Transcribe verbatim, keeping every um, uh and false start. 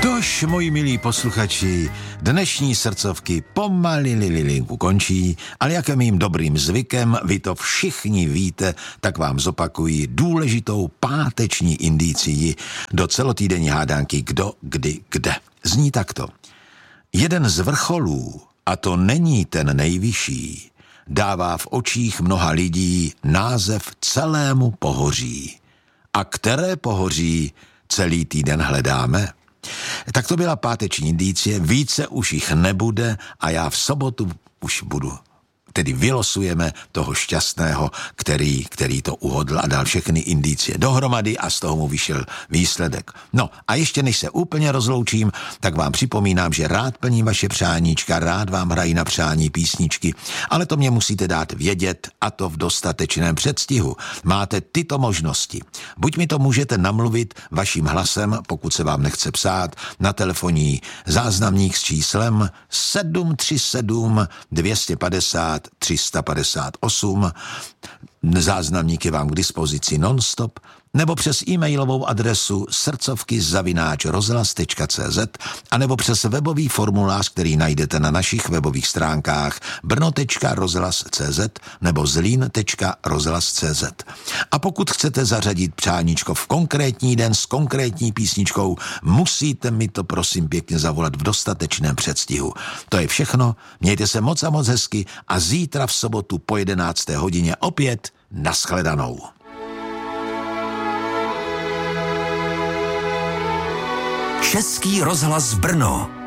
Tož, moji milí posluchači, dnešní srdcovky pomalililinku končí, ale jak je mým dobrým zvykem, vy to všichni víte, tak vám zopakuji důležitou páteční indicii do celotýdenní hádánky Kdo, kdy, kde. Zní takto. Jeden z vrcholů, a to není ten nejvyšší, dává v očích mnoha lidí název celému pohoří. A které pohoří celý týden hledáme? Tak to byla páteční indicie, více už jich nebude a já v sobotu už budu. Tedy vylosujeme toho šťastného, který, který to uhodl a dal všechny indicie dohromady a z toho mu vyšel výsledek. No a ještě než se úplně rozloučím, tak vám připomínám, že rád plním vaše přáníčka, rád vám hrají na přání písničky, ale to mě musíte dát vědět a to v dostatečném předstihu. Máte tyto možnosti. Buď mi to můžete namluvit vaším hlasem, pokud se vám nechce psát, na telefonní záznamník s číslem sedm tři sedm dvě padě pět tři padesát osm, záznamník je vám k dispozici nonstop, nebo přes e-mailovou adresu srdcovky zavináč rozhlas tečka cé zet a nebo přes webový formulář, který najdete na našich webových stránkách brno tečka rozhlas tečka cé zet nebo zlín tečka rozhlas tečka cé zet. A pokud chcete zařadit přáníčko v konkrétní den s konkrétní písničkou, musíte mi to prosím pěkně zavolat v dostatečném předstihu. To je všechno, mějte se moc a moc hezky a zítra v sobotu po jedenácté hodině opět nashledanou. Český rozhlas Brno.